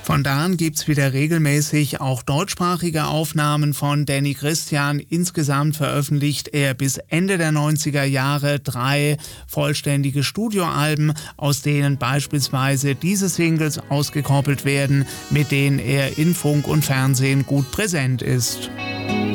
Von da an gibt's wieder regelmäßig auch deutschsprachige Aufnahmen von Danny Christian. Insgesamt veröffentlicht er bis Ende der 90er Jahre 3 vollständige Studioalben, aus denen beispielsweise diese Singles ausgekoppelt werden, mit denen er in Funk und Fernsehen gut präsent ist.